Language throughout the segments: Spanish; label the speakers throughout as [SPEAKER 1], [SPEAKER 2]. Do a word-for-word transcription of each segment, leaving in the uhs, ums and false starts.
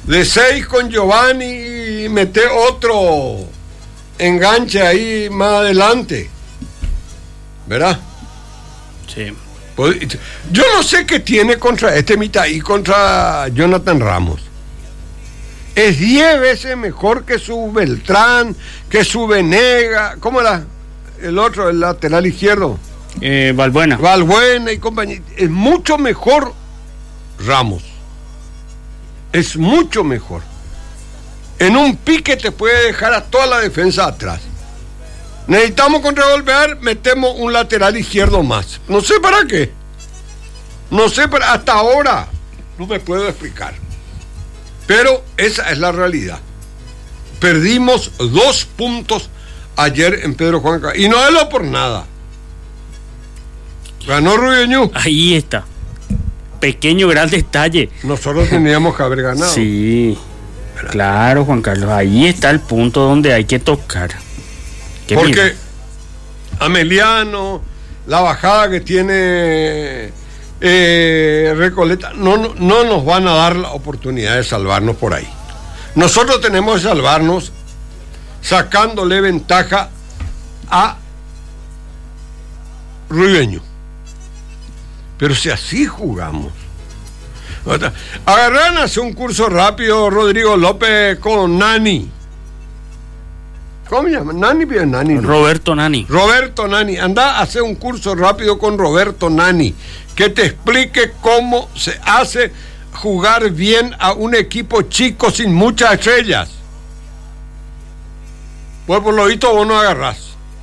[SPEAKER 1] de seis con Giovanni y mete otro enganche ahí más adelante, ¿verdad?
[SPEAKER 2] Sí.
[SPEAKER 1] Pues, yo no sé qué tiene contra este mitad y contra Jonathan Ramos. Es diez veces mejor que su Beltrán, que su Venega. ¿Cómo era el otro, el lateral izquierdo?
[SPEAKER 2] Eh, Valbuena.
[SPEAKER 1] Valbuena y compañía. Es mucho mejor Ramos. Es mucho mejor. En un pique te puede dejar a toda la defensa atrás. Necesitamos contragolpear, metemos un lateral izquierdo más. No sé para qué. No sé para... Hasta ahora no me puedo explicar. Pero esa es la realidad. Perdimos dos puntos ayer en Pedro Juan Caballero. Y no es lo por nada. Ganó Rubeñú.
[SPEAKER 2] Ahí está. Pequeño, gran detalle.
[SPEAKER 1] Nosotros teníamos que haber ganado.
[SPEAKER 2] Sí. Claro, Juan Carlos. Ahí está el punto donde hay que tocar. Qué
[SPEAKER 1] Porque
[SPEAKER 2] bien.
[SPEAKER 1] Ameliano, la bajada que tiene eh, Recoleta, no, no, no nos van a dar la oportunidad de salvarnos por ahí. Nosotros tenemos que salvarnos sacándole ventaja a Rubeño. Pero si así jugamos. Agarran a hacer un curso rápido Rodrigo López con Nani. ¿Cómo se llama? Nani, pero Nani. No.
[SPEAKER 2] Roberto Nani.
[SPEAKER 1] Roberto Nani. Anda a hacer un curso rápido con Roberto Nani, que te explique cómo se hace jugar bien a un equipo chico sin muchas estrellas. Pues por lo visto vos no agarrás.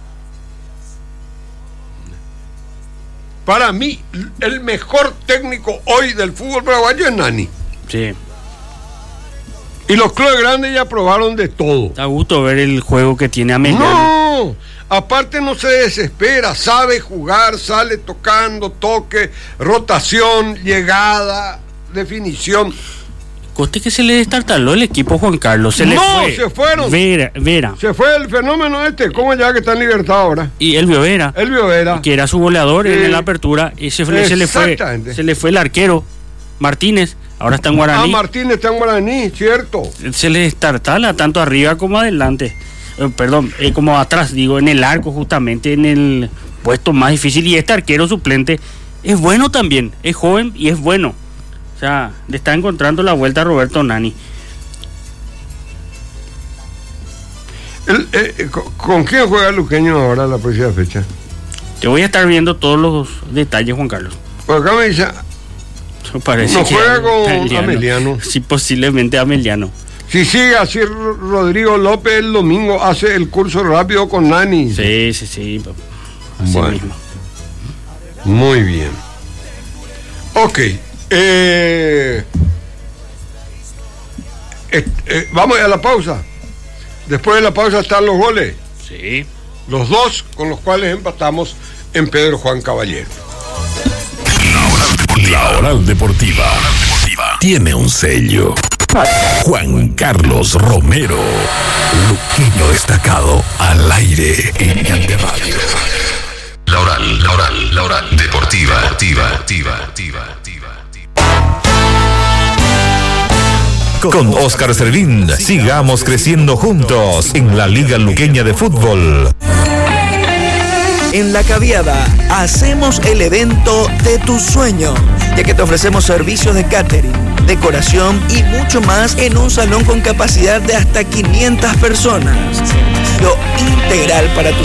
[SPEAKER 1] Para mí, el mejor técnico hoy del fútbol paraguayo es Nani.
[SPEAKER 2] Sí.
[SPEAKER 1] Y los clubes grandes ya probaron de todo.
[SPEAKER 2] Da gusto ver el juego que tiene Ameliano.
[SPEAKER 1] No, aparte no se desespera, sabe jugar, sale tocando, toque, rotación, llegada, definición.
[SPEAKER 2] Coste que se le destartaló el equipo, Juan Carlos. Se le
[SPEAKER 1] no,
[SPEAKER 2] fue.
[SPEAKER 1] se fueron.
[SPEAKER 2] Vera, Vera.
[SPEAKER 1] Se fue el fenómeno este, ¿cómo ya que está en libertad ahora?
[SPEAKER 2] Y Elvio Vera.
[SPEAKER 1] Elvio Vera.
[SPEAKER 2] Que era su goleador
[SPEAKER 1] Sí.
[SPEAKER 2] en la apertura. Y se, se le fue. Se le fue el arquero, Martínez. Ahora está en Guaraní.
[SPEAKER 1] Ah, Martínez está en Guaraní, cierto.
[SPEAKER 2] Se le destartala tanto arriba como adelante. Eh, perdón, eh, como atrás, digo, en el arco, justamente en el puesto más difícil. Y este arquero suplente es bueno también. Es joven y es bueno. O sea, le está encontrando la vuelta a Roberto Nani.
[SPEAKER 1] El, eh, ¿con, ¿Con quién juega Luqueño ahora la próxima fecha?
[SPEAKER 2] Te voy a estar viendo todos los detalles, Juan Carlos.
[SPEAKER 1] Pues acá me dice...
[SPEAKER 2] Parece
[SPEAKER 1] no
[SPEAKER 2] que
[SPEAKER 1] juega con
[SPEAKER 2] Ameliano.
[SPEAKER 1] Ameliano.
[SPEAKER 2] Sí, posiblemente Ameliano.
[SPEAKER 1] Si sigue así, Rodrigo López el domingo hace el curso rápido con Nani.
[SPEAKER 2] Sí, sí, sí. Así
[SPEAKER 1] bueno.
[SPEAKER 2] mismo.
[SPEAKER 1] Muy bien. Ok. Eh, eh, eh, vamos a la pausa. Después de la pausa están los goles.
[SPEAKER 2] Sí.
[SPEAKER 1] Los dos con los cuales empatamos en Pedro Juan Caballero.
[SPEAKER 3] La Oral Deportiva tiene un sello. Juan Carlos Romero, luqueño destacado al aire en Cante Radio. La Oral, la Oral, la Oral Deportiva, Deportiva, Deportiva, Deportiva, Deportiva. Con Óscar Servín, sigamos creciendo juntos en la Liga Luqueña de Fútbol.
[SPEAKER 4] En La Caviada hacemos el evento de tus sueños, ya que te ofrecemos servicios de catering, decoración y mucho más en un salón con capacidad de hasta quinientas personas. Lo integral para tu